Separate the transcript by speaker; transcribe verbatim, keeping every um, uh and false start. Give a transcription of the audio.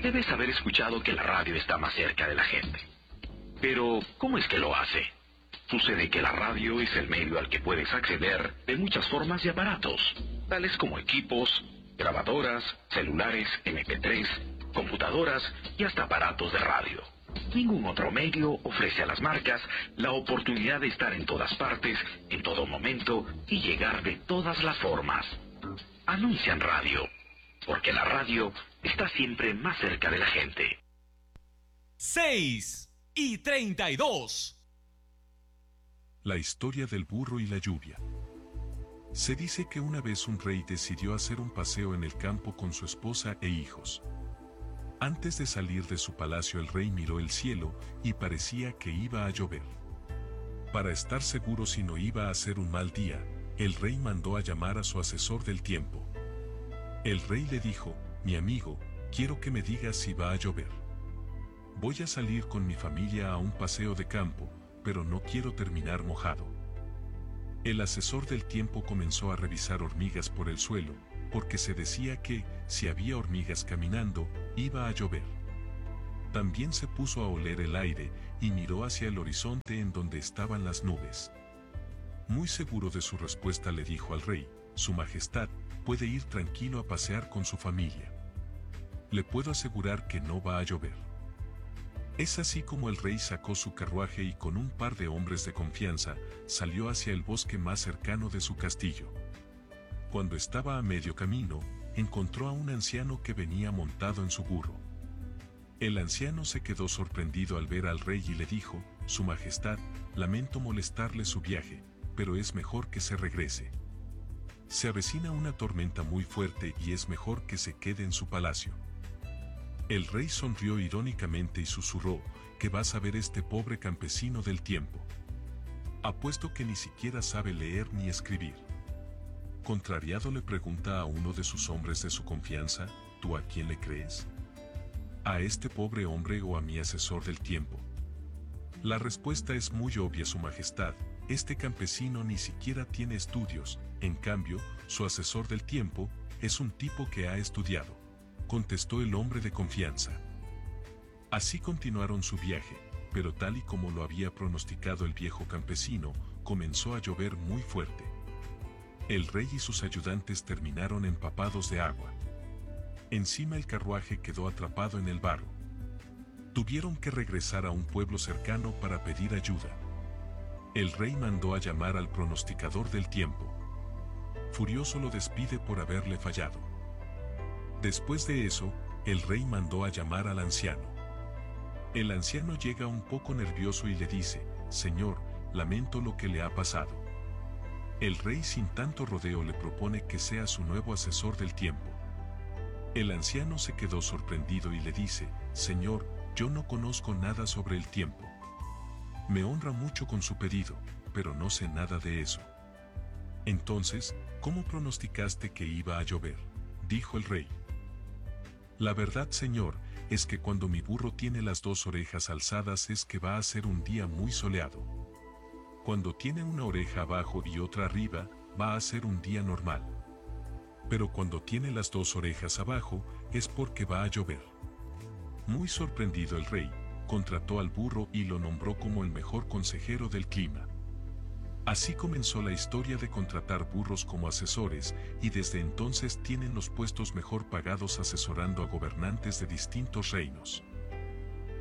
Speaker 1: Debes haber escuchado que la radio está más cerca de la gente. Pero, ¿cómo es que lo hace? Sucede que la radio es el medio al que puedes acceder de muchas formas y aparatos, tales como equipos, grabadoras, celulares, eme pe tres, computadoras y hasta aparatos de radio. Ningún otro medio ofrece a las marcas la oportunidad de estar en todas partes, en todo momento y llegar de todas las formas. Anuncian radio, porque la radio está siempre más cerca de la gente.
Speaker 2: seis y treinta y dos.
Speaker 3: La historia del burro y la lluvia. Se dice que una vez un rey decidió hacer un paseo en el campo con su esposa e hijos. Antes de salir de su palacio, el rey miró el cielo y parecía que iba a llover. Para estar seguro si no iba a ser un mal día, el rey mandó a llamar a su asesor del tiempo. El rey le dijo: mi amigo, quiero que me digas si va a llover. Voy a salir con mi familia a un paseo de campo, pero no quiero terminar mojado. El asesor del tiempo comenzó a revisar hormigas por el suelo, porque se decía que, si había hormigas caminando, iba a llover. También se puso a oler el aire y miró hacia el horizonte en donde estaban las nubes. Muy seguro de su respuesta, le dijo al rey: Su Majestad puede ir tranquilo a pasear con su familia. Le puedo asegurar que no va a llover. Es así como el rey sacó su carruaje y con un par de hombres de confianza salió hacia el bosque más cercano de su castillo. Cuando estaba a medio camino, encontró a un anciano que venía montado en su burro. El anciano se quedó sorprendido al ver al rey y le dijo: Su Majestad, lamento molestarle su viaje, pero es mejor que se regrese. Se avecina una tormenta muy fuerte y es mejor que se quede en su palacio. El rey sonrió irónicamente y susurró: ¿Qué va a saber este pobre campesino del tiempo? Apuesto que ni siquiera sabe leer ni escribir. Contrariado, le pregunta a uno de sus hombres de su confianza: ¿Tú a quién le crees? ¿A este pobre hombre o a mi asesor del tiempo? La respuesta es muy obvia, Su Majestad: este campesino ni siquiera tiene estudios, en cambio, su asesor del tiempo es un tipo que ha estudiado, contestó el hombre de confianza. Así continuaron su viaje, pero tal y como lo había pronosticado el viejo campesino, comenzó a llover muy fuerte. El rey y sus ayudantes terminaron empapados de agua. Encima, el carruaje quedó atrapado en el barro. Tuvieron que regresar a un pueblo cercano para pedir ayuda. El rey mandó a llamar al pronosticador del tiempo. Furioso, lo despide por haberle fallado. Después de eso, el rey mandó a llamar al anciano. El anciano llega un poco nervioso y le dice: Señor, lamento lo que le ha pasado. El rey, sin tanto rodeo, le propone que sea su nuevo asesor del tiempo. El anciano se quedó sorprendido y le dice: Señor, yo no conozco nada sobre el tiempo. Me honra mucho con su pedido, pero no sé nada de eso. Entonces, ¿cómo pronosticaste que iba a llover?, dijo el rey. La verdad, señor, es que cuando mi burro tiene las dos orejas alzadas es que va a ser un día muy soleado. Cuando tiene una oreja abajo y otra arriba, va a ser un día normal. Pero cuando tiene las dos orejas abajo, es porque va a llover. Muy sorprendido, el rey contrató al burro y lo nombró como el mejor consejero del clima. Así comenzó la historia de contratar burros como asesores, y desde entonces tienen los puestos mejor pagados asesorando a gobernantes de distintos reinos.